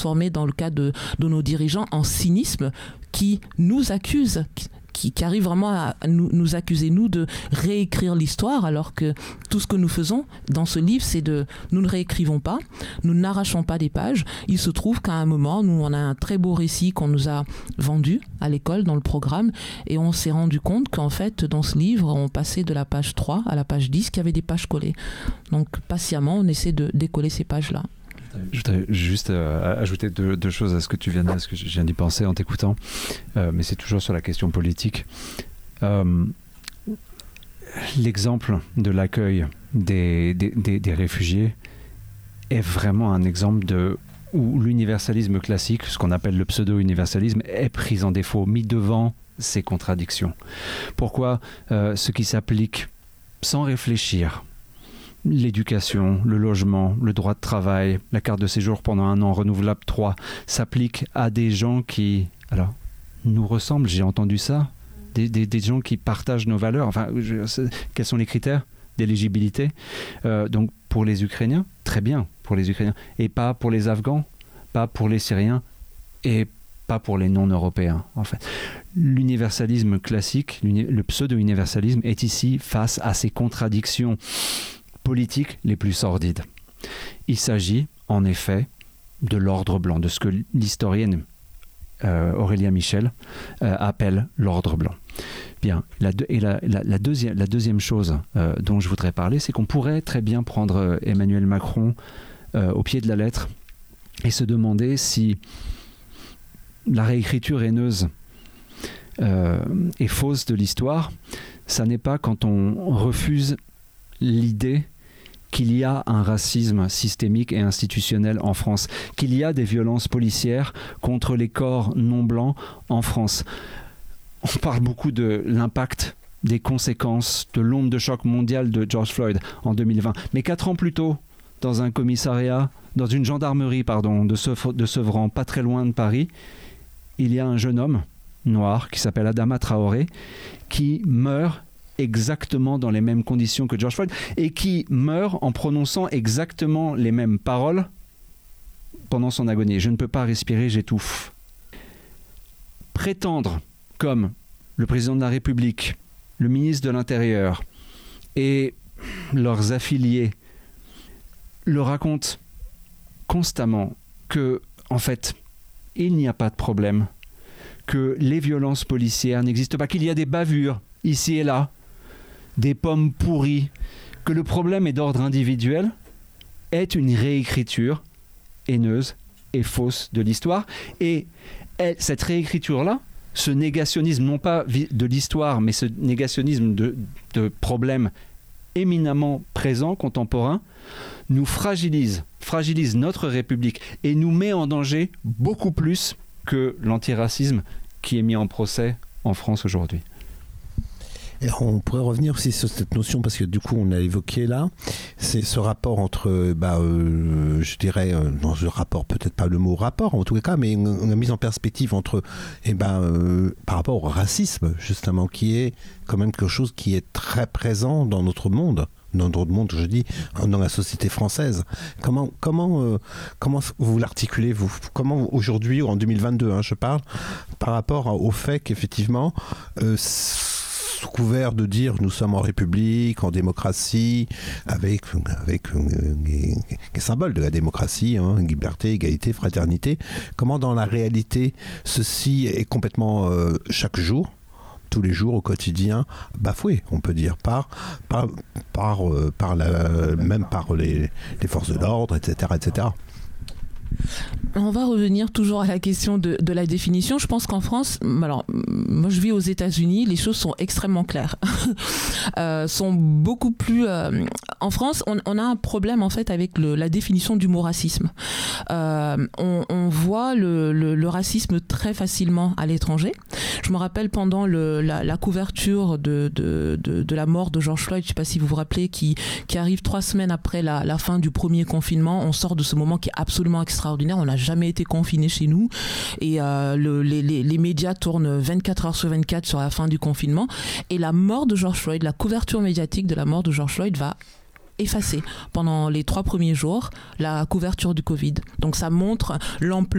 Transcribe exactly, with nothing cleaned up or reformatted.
transformé dans le cas de, de nos dirigeants en cynisme qui nous accusent, qui, qui arrive vraiment à nous, nous accuser, nous, de réécrire l'histoire, alors que tout ce que nous faisons dans ce livre, c'est de... Nous ne réécrivons pas, nous n'arrachons pas des pages. Il se trouve qu'à un moment, nous, on a un très beau récit qu'on nous a vendu à l'école, dans le programme, et on s'est rendu compte qu'en fait, dans ce livre, on passait de la page trois à la page dix, qu'il y avait des pages collées. Donc, patiemment, on essaie de décoller ces pages-là. Je voudrais juste euh, ajouter deux, deux choses à ce que tu viens de, à ce que je viens d'y penser en t'écoutant, euh, mais c'est toujours sur la question politique. Euh, l'exemple de l'accueil des, des, des, des réfugiés est vraiment un exemple de où l'universalisme classique, ce qu'on appelle le pseudo-universalisme, est pris en défaut, mis devant ces contradictions. Pourquoi euh, ce qui s'applique sans réfléchir, l'éducation, le logement, le droit de travail, la carte de séjour pendant un an renouvelable trois, s'applique à des gens qui, alors, nous ressemblent, j'ai entendu ça, des, des, des gens qui partagent nos valeurs. Enfin, je, quels sont les critères d'éligibilité? euh, Donc, pour les Ukrainiens, très bien pour les Ukrainiens, et pas pour les Afghans, pas pour les Syriens, et pas pour les non-européens, en fait. L'universalisme classique, le pseudo-universalisme, est ici face à ces contradictions politiques les plus sordides. Il s'agit, en effet, de l'ordre blanc, de ce que l'historienne euh, Aurélia Michel euh, appelle l'ordre blanc. Bien, la, et la, la, la, deuxième, la deuxième chose euh, dont je voudrais parler, c'est qu'on pourrait très bien prendre Emmanuel Macron euh, au pied de la lettre et se demander si la réécriture haineuse euh, et fausse de l'histoire, ça n'est pas quand on refuse l'idée qu'il y a un racisme systémique et institutionnel en France, qu'il y a des violences policières contre les corps non blancs en France. On parle beaucoup de l'impact, des conséquences, de l'onde de choc mondiale de George Floyd en deux mille vingt. Mais quatre ans plus tôt, dans un commissariat, dans une gendarmerie, pardon, de Sevran, pas très loin de Paris, il y a un jeune homme noir qui s'appelle Adama Traoré, qui meurt exactement dans les mêmes conditions que George Floyd et qui meurt en prononçant exactement les mêmes paroles pendant son agonie. Je ne peux pas respirer, j'étouffe. Prétendre, comme le président de la République, le ministre de l'Intérieur et leurs affiliés le racontent constamment que, en fait, il n'y a pas de problème, que les violences policières n'existent pas, qu'il y a des bavures ici et là, des pommes pourries, que le problème est d'ordre individuel, est une réécriture haineuse et fausse de l'histoire. Et elle, cette réécriture-là, ce négationnisme, non pas de l'histoire, mais ce négationnisme de, de problèmes éminemment présents, contemporains, nous fragilise, fragilise notre République et nous met en danger beaucoup plus que l'antiracisme qui est mis en procès en France aujourd'hui. Et on pourrait revenir aussi sur cette notion, parce que du coup on a évoqué là, c'est ce rapport entre, bah, euh, je dirais, euh, dans ce rapport, peut-être pas le mot rapport en tout cas, mais on a mis en perspective entre, et ben, euh, par rapport au racisme justement, qui est quand même quelque chose qui est très présent dans notre monde. Dans notre monde, je dis, dans la société française. Comment, comment, euh, comment vous l'articulez, vous? Comment aujourd'hui, en deux mille vingt-deux, hein, je parle, par rapport au fait qu'effectivement, euh, sous couvert de dire nous sommes en République, en démocratie, avec, avec euh, les, les symboles de la démocratie, hein, liberté, égalité, fraternité, comment dans la réalité ceci est complètement euh, chaque jour, tous les jours au quotidien, bafoué, on peut dire, par, par, par, euh, par la, même par les, les forces de l'ordre, et cetera, et cetera. On va revenir toujours à la question de, de la définition. Je pense qu'en France, alors moi je vis aux États-Unis, les choses sont extrêmement claires, euh, sont beaucoup plus. Euh, en France, on, on a un problème en fait avec le, la définition du mot racisme. Euh, on, on voit le, le, le racisme très facilement à l'étranger. Je me rappelle pendant le, la, la couverture de, de, de, de la mort de George Floyd, je ne sais pas si vous vous rappelez, qui, qui arrive trois semaines après la, la fin du premier confinement. On sort de ce moment qui est absolument extraordinaire. On n'a jamais été confinés chez nous et euh, le, les, les, les médias tournent vingt-quatre heures sur vingt-quatre sur la fin du confinement et la mort de George Floyd, la couverture médiatique de la mort de George Floyd va effacer pendant les trois premiers jours la couverture du Covid. Donc ça montre l'ampleur